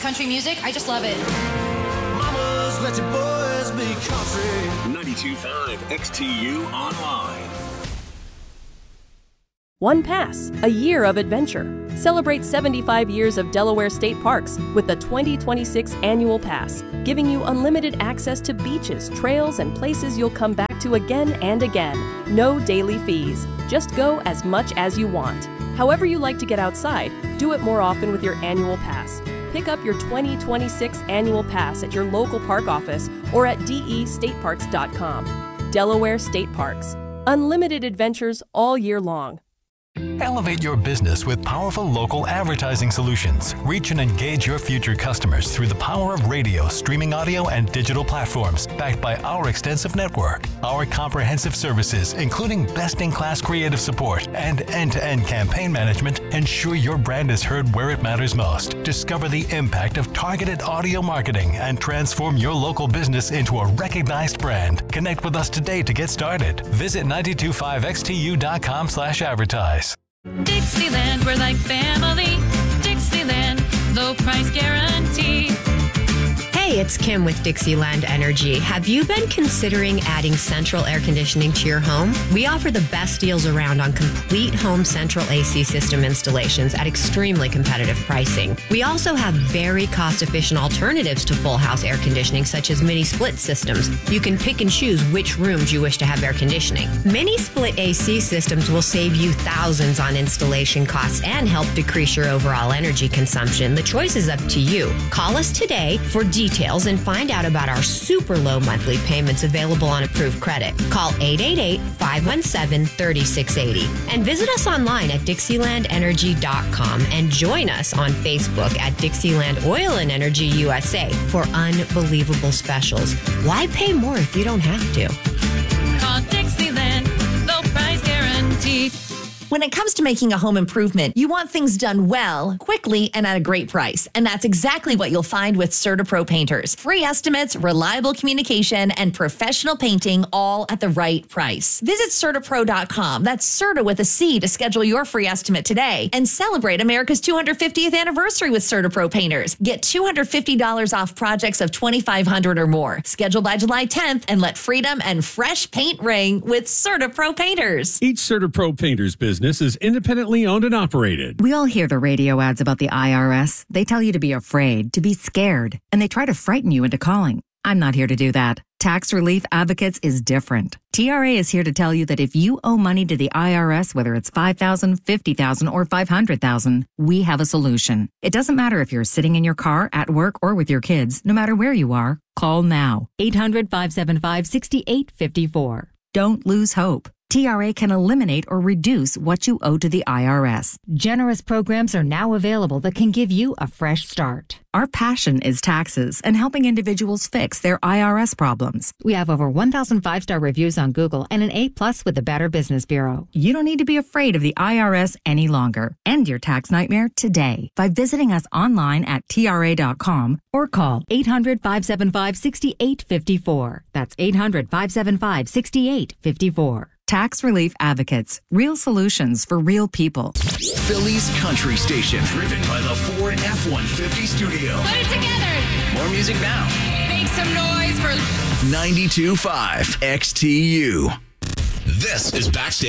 country music. I just love it. Mamas, let your boys be country. 92.5 XTU Online. One Pass, a year of adventure. Celebrate 75 years of Delaware State Parks with the 2026 Annual Pass, giving you unlimited access to beaches, trails, and places you'll come back to again and again. No daily fees. Just go as much as you want. However you like to get outside, do it more often with your Annual Pass. Pick up your 2026 Annual Pass at your local park office or at destateparks.com. Delaware State Parks. Unlimited adventures all year long. Elevate your business with powerful local advertising solutions. Reach and engage your future customers through the power of radio, streaming audio, and digital platforms, backed by our extensive network. Our comprehensive services, including best-in-class creative support and end-to-end campaign management, ensure your brand is heard where it matters most. Discover the impact of targeted audio marketing and transform your local business into a recognized brand. Connect with us today to get started. Visit 925xtu.com/advertise. Dixieland, we're like family. Dixieland, low price guarantee. Hey, it's Kim with Dixieland Energy. Have you been considering adding central air conditioning to your home? We offer the best deals around on complete home central AC system installations at extremely competitive pricing. We also have very cost-efficient alternatives to full house air conditioning, such as mini split systems. You can pick and choose which rooms you wish to have air conditioning. Mini split AC systems will save you thousands on installation costs and help decrease your overall energy consumption. The choice is up to you. Call us today for details and find out about our super low monthly payments available on approved credit. Call 888-517-3680 and visit us online at dixielandenergy.com and join us on Facebook at Dixieland Oil and Energy USA for unbelievable specials. Why pay more if you don't have to? Call Dixieland, low price guarantee. When it comes to making a home improvement, you want things done well, quickly, and at a great price. And that's exactly what you'll find with CertaPro Painters. Free estimates, reliable communication, and professional painting, all at the right price. Visit CertaPro.com. That's Certa with a C to schedule your free estimate today. And celebrate America's 250th anniversary with CertaPro Painters. Get $250 off projects of $2,500 or more. Schedule by July 10th and let freedom and fresh paint ring with CertaPro Painters. Each CertaPro Painters business is independently owned and operated. We all hear the radio ads about the IRS. They tell you to be afraid, to be scared, and they try to frighten you into calling. I'm not here to do that. Tax Relief Advocates is different. TRA is here to tell you that if you owe money to the IRS, whether it's $5,000, $50,000, or $500,000, we have a solution. It doesn't matter if you're sitting in your car, at work, or with your kids. No matter where you are, call now. 800-575-6854. Don't lose hope. TRA can eliminate or reduce what you owe to the IRS. Generous programs are now available that can give you a fresh start. Our passion is taxes and helping individuals fix their IRS problems. We have over 1,000 5-star reviews on Google and an A+ with the Better Business Bureau. You don't need to be afraid of the IRS any longer. End your tax nightmare today by visiting us online at TRA.com or call 800-575-6854. That's 800-575-6854. Tax Relief Advocates. Real solutions for real people. Philly's Country Station. Driven by the Ford F-150 Studio. Put it together. More music now. Make some noise for 92.5 XTU. This is Backstage